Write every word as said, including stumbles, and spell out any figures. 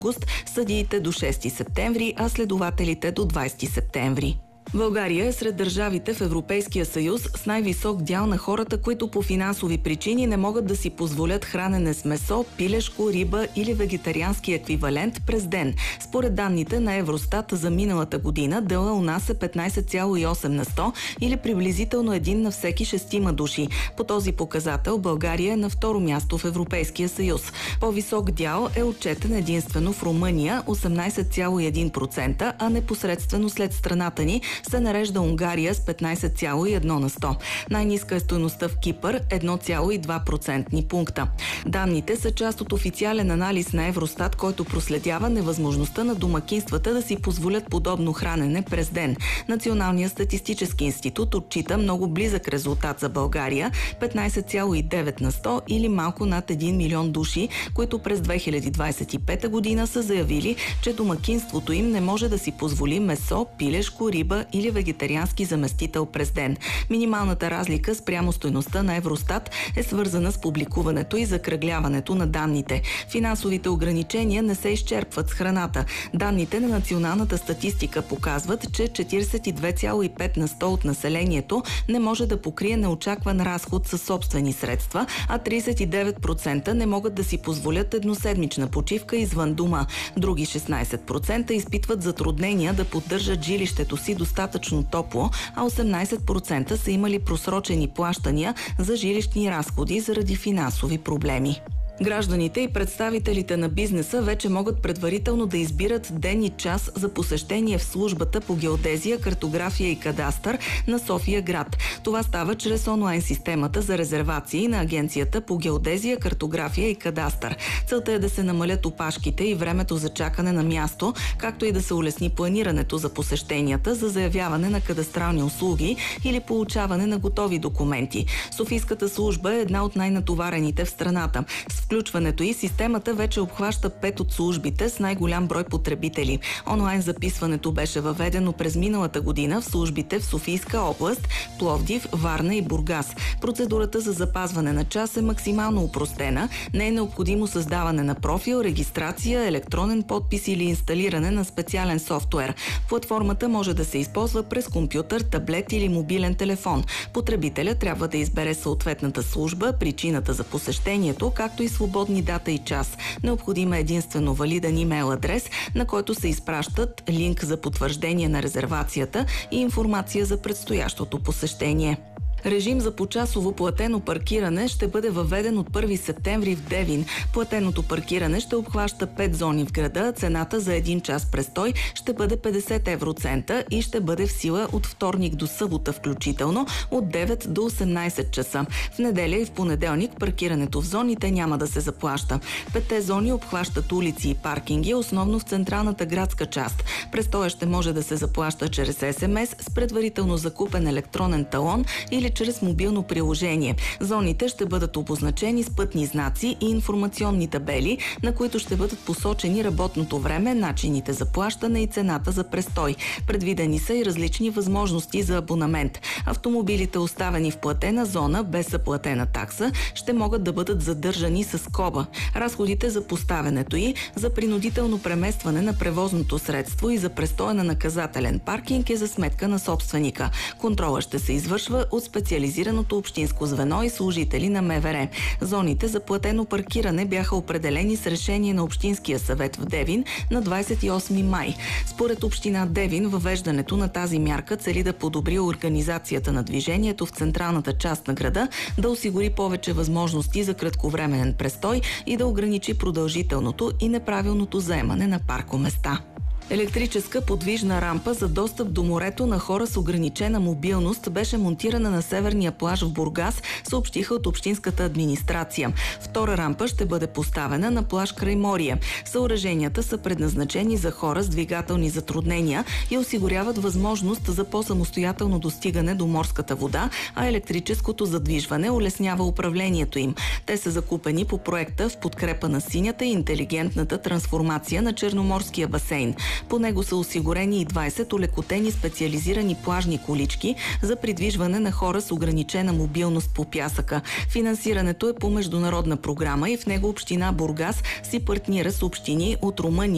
август, съдиите до шести септември, а следователите до двадесети септември. България е сред държавите в Европейския съюз с най-висок дял на хората, които по финансови причини не могат да си позволят хранене с месо, пилешко, риба или вегетариански еквивалент през ден. Според данните на Евростат за миналата година, дела у нас е петнадесет цяло и осем на сто или приблизително един на всеки шестима души. По този показател България е на второ място в Европейския съюз. По-висок дял е отчетен единствено в Румъния – осемнадесет цяло и един процента, а непосредствено след страната ни се нарежда Унгария с петнадесет цяло и едно на сто. Най-ниска е стойността в Кипър – едно цяло и два процентни пункта. Данните са част от официален анализ на Евростат, който проследява невъзможността на домакинствата да си позволят подобно хранене през ден. Националният статистически институт отчита много близък резултат за България – петнадесет цяло и девет на сто или малко над един милион души, които през две хиляди двадесет и пета година са заявили, че домакинството им не може да си позволи месо, пилешко, риба или вегетариански заместител през ден. Минималната разлика спрямо стойността на Евростат е свързана с публикуването и закръгляването на данните. Финансовите ограничения не се изчерпват с храната. Данните на националната статистика показват, че четиридесет и две цяло и пет на сто от населението не може да покрие неочакван разход със собствени средства, а тридесет и девет процента не могат да си позволят едноседмична почивка извън дома. Други шестнадесет процента изпитват затруднения да поддържат жилището си достатъчно топло, а осемнадесет процента са имали просрочени плащания за жилищни разходи заради финансови проблеми. Гражданите и представителите на бизнеса вече могат предварително да избират ден и час за посещение в службата по геодезия, картография и кадастър на София град. Това става чрез онлайн системата за резервации на Агенцията по геодезия, картография и кадастър. Целта е да се намалят опашките и времето за чакане на място, както и да се улесни планирането за посещенията за заявяване на кадастрални услуги или получаване на готови документи. Софийската служба е една от най-натоварените в страната. С включването и системата вече обхваща пет от службите с най-голям брой потребители. Онлайн записването беше въведено през миналата година в службите в Софийска област, Пловдив, Варна и Бургас. Процедурата за запазване на час е максимално опростена. Не е необходимо създаване на профил, регистрация, електронен подпис или инсталиране на специален софтуер. Платформата може да се използва през компютър, таблет или мобилен телефон. Потребителя трябва да избере съответната служба, причината за посещението, както и свободни дата и час. Необходим е единствено валиден имейл адрес, на който се изпращат линк за потвърждение на резервацията и информация за предстоящото посещение. Режим за почасово платено паркиране ще бъде въведен от първи септември в Девин. Платеното паркиране ще обхваща пет зони в града, цената за един час престой ще бъде петдесет евроцента и ще бъде в сила от вторник до събота включително от девет до осемнадесет часа. В неделя и в понеделник паркирането в зоните няма да се заплаща. Петте зони обхващат улици и паркинги, основно в централната градска част. Престоя ще може да се заплаща чрез ес ем ес с предварително закупен електронен талон или чрез мобилно приложение. Зоните ще бъдат обозначени с пътни знаци и информационни табели, на които ще бъдат посочени работното време, начините за плащане и цената за престой. Предвидени са и различни възможности за абонамент. Автомобилите, оставени в платена зона без заплатена такса, ще могат да бъдат задържани с скоба. Разходите за поставянето й, за принудително преместване на превозното средство и за престоя на наказателен паркинг е за сметка на собственика. Контрола ще се извършва от специализираното общинско звено и служители на ем вэ ер. Зоните за платено паркиране бяха определени с решение на Общинския съвет в Девин на двадесет и осми май. Според община Девин, въвеждането на тази мярка цели да подобри организацията на движението в централната част на града, да осигури повече възможности за кратковременен престой и да ограничи продължителното и неправилното заемане на паркоместа. Електрическа подвижна рампа за достъп до морето на хора с ограничена мобилност беше монтирана на северния плаж в Бургас, съобщиха от общинската администрация. Втора рампа ще бъде поставена на плаж Крайморие. Съоръженията са предназначени за хора с двигателни затруднения и осигуряват възможност за по-самостоятелно достигане до морската вода, а електрическото задвижване улеснява управлението им. Те са закупени по проекта в подкрепа на синята и интелигентната трансформация на Черноморския басейн. По него са осигурени и двадесет олекотени специализирани плажни колички за придвижване на хора с ограничена мобилност по пясъка. Финансирането е по международна програма и в него община Бургас си партнира с общини от Румъния,